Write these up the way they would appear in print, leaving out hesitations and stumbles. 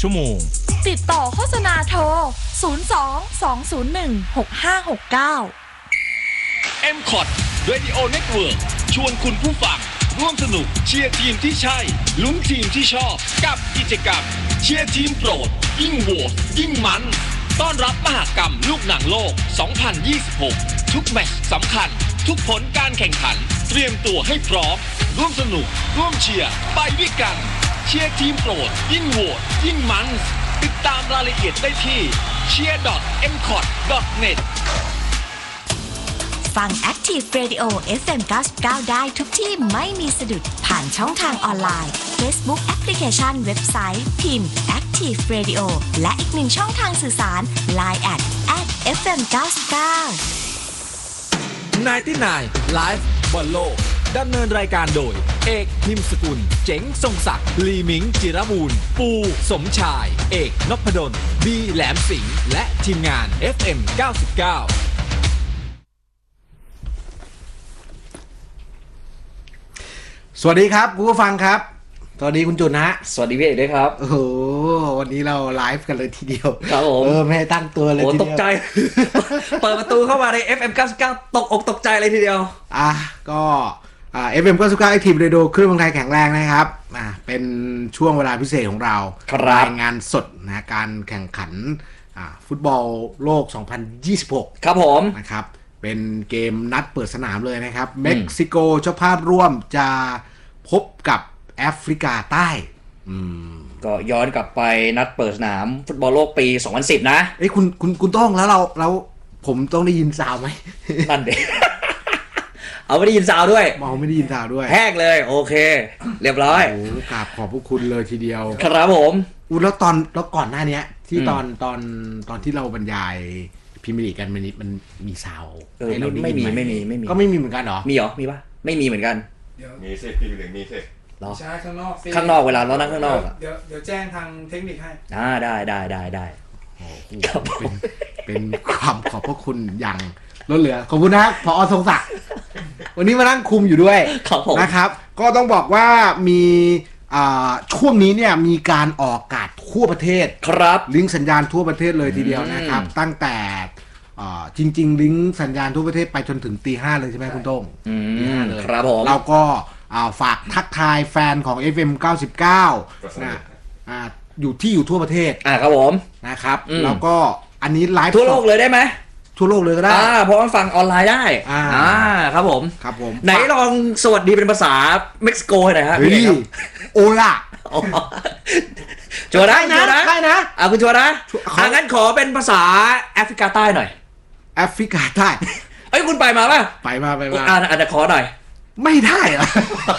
ชั่วโมงติดต่อโฆษณาโทร 02-201-6569 MCOT Radio Network ชวนคุณผู้ฟังร่วมสนุกเชียร์ทีมที่ใช่ลุ้นทีมที่ชอบกับกิจกรรมเชียร์ทีมโปรดยิ่งโหวตยิ่งมันต้อนรับมหกรรมลูกหนังโลก 2026 ทุกแมตช์สำคัญทุกผลการแข่งขันเตรียมตัวให้พร้อมร่วมสนุกร่วมเชียร์ไปด้วยกันเชียร์ทีมโปรดยิ่งโหวตยิ่งมันติดตามรายละเอียดได้ที่ cheer.mcot.net ฟัง Active Radio FM 99 ได้ทุกที่ไม่มีสะดุดผ่านช่องทางออนไลน์ Facebook แอปพลิเคชันเว็บไซต์พิมพ์ Active Radio และอีกหนึ่งช่องทางสื่อสาร Line @FM 99 99 Live บอลโลกดำเนินรายการโดยเอกพิมพ์สกุลเจ๋งทรงศักดิ์ลีมิงจิรบูรณ์ปูสมชายเอกนพดลบีแหลมสิงห์และทีมงาน FM 99 สวัสดีครับคุณผู้ฟังครับสวัสดีคุณจุนนะฮะสวัสดีพี่เอกด้วยครับโอ้โหวันนี้เราไลฟ์กันเลยทีเดียวครับผมไม่ให้ตั้งตัวเลยทีเดียวตกใจ เปิดประตูเข้ามาใน FM 99ตกอกตกใจเลยทีเดียวก็FM 99 Active Radio คลื่นเมืองไทยแข็งแรงนะครับเป็นช่วงเวลาพิเศษของเรารายงานสดนะการแข่งขันฟุตบอลโลก 2026 ครับผมนะครับเป็นเกมนัดเปิดสนามเลยนะครับเม็กซิโกเจ้าภาพร่วมจะพบกับแอฟริกาใต้ก็ย้อนกลับไปนัดเปิดสนามฟุตบอลโลกปี2010นะคุณต้องแล้วผมต้องได้ยินซาวไหมนั่นเด็เอาไม่ได้ยินซาวด้วยไม่ได้ยินซาวด้วยแห้งเลยโอเคเรียบร้อยโอ้กราบขอบพระคุณเลยทีเดียวครับผมแล้วก่อนหน้านี้ที่ตอนที่เราบรรยายพรีเมียร์ลีกกันมันมีซาวให้เราไม่มีก็ไม่มีเหมือนกันเหรอมีเหรอมีป่ะไม่มีเหมือนกันมีสิพรีเมียร์ลีกมีสิใช่ข้างนอกเวลาเรานั่งข้างนอกเดี๋ยวแจ้งทางเทคนิคให้ได้เป็นความขอบพระคุณอย่างล้นเหลือขอบคุณนะผอ.ทรงศักดิ์วันนี้มานั่งคุมอยู่ด้วยนะครับก็ต้องบอกว่ามีช่วงนี้เนี่ยมีการออกอากาศทั่วประเทศครับลิงก์สัญญาณทั่วประเทศเลยทีเดียวนะครับตั้งแต่จริงๆลิงก์สัญญาณทั่วประเทศไปจนถึง 5:00 เลยใช่ไหมคุณโต้ง 5:00 เลยครับผมเราก็ฝากทักทายแฟนของ FM 99นะอยู่ทั่วประเทศครับผมนะครับแล้วก็อันนี้ไลฟ์ทั่วโลกเลยได้ไหมทั่วโลกเลยก็ได้เพราะว่าฟังออนไลน์ได้ครับผมไหนลองสวัสดีเป็นภาษาเม็กซิโกหน่อยครับพี่โอล่าชัวร์ได้นะคุณชัวร์นะงั้นขอเป็นภาษาแอฟริกาใต้หน่อยแอฟริกาใต้คุณไปมาป่ะไปมาอาจจะขอหน่อยไม่ได้เหรอ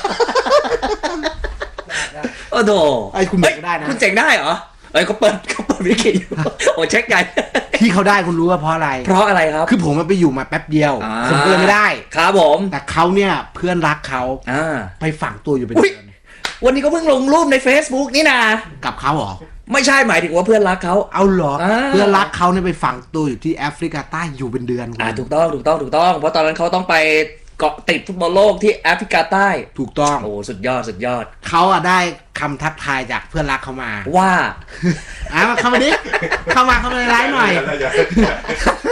โอ้โหคุณเจ๋งได้นะคุณเจ๋งได้เหรอเขาเปิดวิกิอยู่โอ้เช็คไงที่เขาได้คุณรู้ว่าเพราะอะไรครับคือผมไปอยู่มาแป๊บเดียวผมก็เลยไม่ได้ครับผมแต่เขาเนี่ยเพื่อนรักเขาไปฝังตัวอยู่เป็นเดือนวันนี้ก็เพิ่งลงรูปใน Facebook นี่นะกับเขาเหรอไม่ใช่หมายถึงว่าเพื่อนรักเขาเอาเหรอเพื่อนรักเขาเนี่ยไปฝังตัวอยู่ที่แอฟริกาใต้อยู่เป็นเดือนถูกต้องเพราะตอนนั้นเขาต้องไปเกาะติดฟุตบอลโลกที่แอฟริกาใต้ถูกต้องโอ้สุดยอดเขาได้คำทักทายจากเพื่อนรักเขามาว่าเข้ามาดิเข้ามาในไลฟ์หน่อย